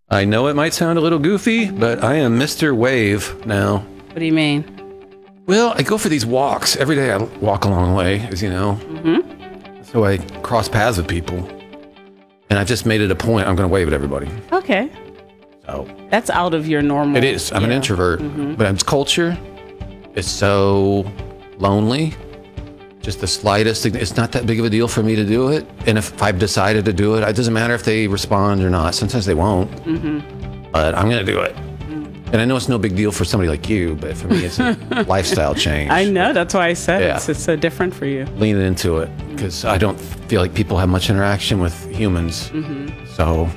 I know it might sound a little goofy, but I am Mr. Wave now. What do you mean? Well, I go for these walks. Every day I walk a long way, as you know. Mm-hmm. So I cross paths with people. And I've just made it a point. I'm going to wave at everybody. Okay. So That's out of your normal. it is. I'm an introvert. But it's culture. It's so lonely. Just the slightest thing. It's not that big of a deal for me to do it. And if I've decided to do it, it doesn't matter if they respond or not. Sometimes they won't. But I'm going to do it. And I know it's no big deal for somebody like you, but for me, it's a lifestyle change. I know. That's why I said Yeah. it's so different for you. Leaning into it because I don't feel like people have much interaction with humans. So